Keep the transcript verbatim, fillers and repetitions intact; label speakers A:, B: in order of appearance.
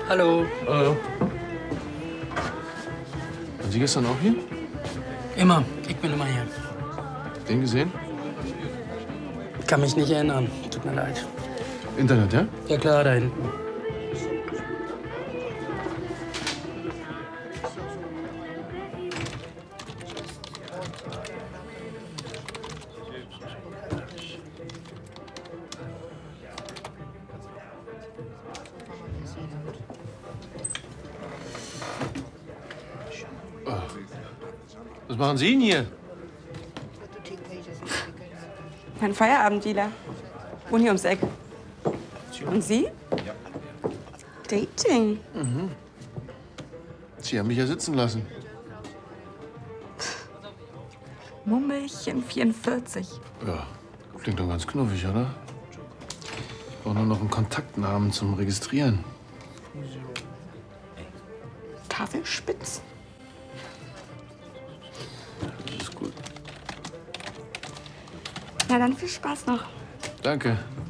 A: Hallo.
B: Hallo. Waren Sie gestern auch hier?
A: Immer. Ich bin immer hier.
B: Den gesehen?
A: Kann mich nicht erinnern. Tut mir leid.
B: Internet, ja?
A: Ja klar, da hinten.
B: Was machen Sie denn hier?
C: Mein Feierabenddealer. Wohnt hier ums Eck. Und Sie?
B: Ja.
C: Dating.
B: Mhm. Sie haben mich ja sitzen lassen.
C: Mummelchen vierundvierzig.
B: Ja, klingt doch ganz knuffig, oder? Ich brauche nur noch einen Kontaktnamen zum Registrieren.
C: Tafelspitz.
B: Das ist gut.
C: Na dann viel Spaß noch.
B: Danke.